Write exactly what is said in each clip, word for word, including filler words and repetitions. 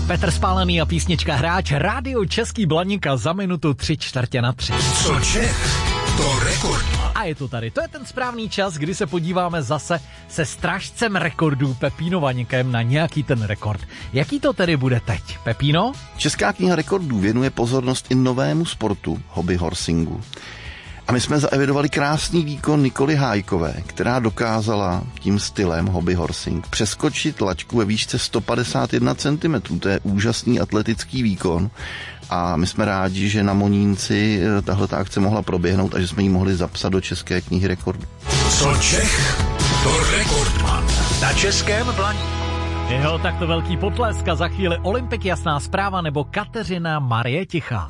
Petr Spálený a písnička Hráč, rádio Český Blaníka za minutu tři čtvrtě na tři. Co Čech, to rekord. A je to tady, to je ten správný čas, kdy se podíváme zase se strážcem rekordů Pepíno Vaněkem na nějaký ten rekord. Jaký to tedy bude teď, Pepíno? Česká kniha rekordů věnuje pozornost i novému sportu, hobby horsingu. A my jsme zaevidovali krásný výkon Nikoly Hájkové, která dokázala tím stylem hobby horsing přeskočit laťku ve výšce sto padesát jedna centimetrů. To je úžasný atletický výkon a my jsme rádi, že na Monínci tahle akce mohla proběhnout a že jsme ji mohli zapsat do České knihy rekordů. Co Čech, to rekordman na Českém Blaníku. Jo, tak to velký potlesk a za chvíli Olympik Jasná Zpráva nebo Kateřina Marie Tichá.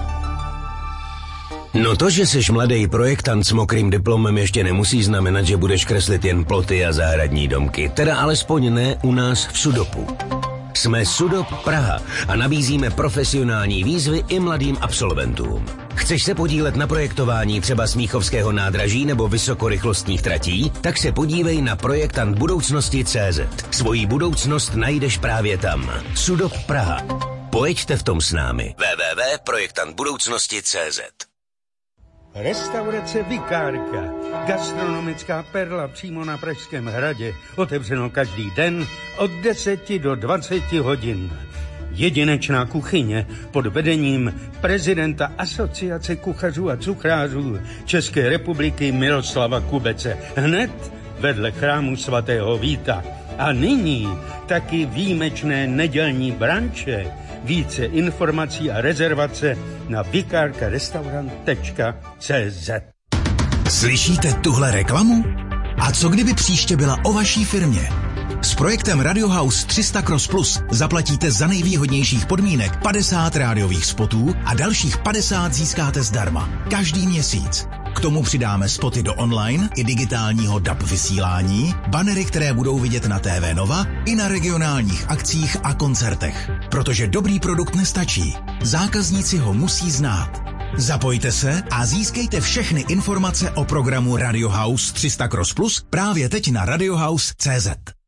No to, že jsi mladý projektant s mokrým diplomem, ještě nemusí znamenat, že budeš kreslit jen ploty a zahradní domky. Teda alespoň ne u nás v Sudopu. Jsme Sudop Praha a nabízíme profesionální výzvy i mladým absolventům. Chceš se podílet na projektování třeba Smíchovského nádraží nebo vysokorychlostních tratí? Tak se podívej na projektant budoucnosti tečka cé zet. Svoji budoucnost najdeš právě tam. Sudop Praha. Pojeďte v tom s námi. w w w tečka projektant budoucnosti tečka cé zet. Restaurace Vikárka, gastronomická perla přímo na Pražském hradě, otevřeno každý den od deseti do dvaceti hodin. Jedinečná kuchyně pod vedením prezidenta Asociace kuchařů a cukrářů České republiky Miroslava Kubece, hned vedle chrámu svatého Víta. A nyní taky výjimečné nedělní branče. Více informací a rezervace na vikarkarestaurant tečka cé zet. Slyšíte tuhle reklamu? A co kdyby příště byla o vaší firmě? S projektem Radio House tři sta Cross Plus zaplatíte za nejvýhodnějších podmínek padesát rádiových spotů a dalších padesát získáte zdarma. Každý měsíc. K tomu přidáme spoty do online i digitálního D A B vysílání, banery, které budou vidět na T V Nova i na regionálních akcích a koncertech. Protože dobrý produkt nestačí. Zákazníci ho musí znát. Zapojte se a získejte všechny informace o programu Radio House tři sta Cross Plus právě teď na radiohouse tečka cé zet.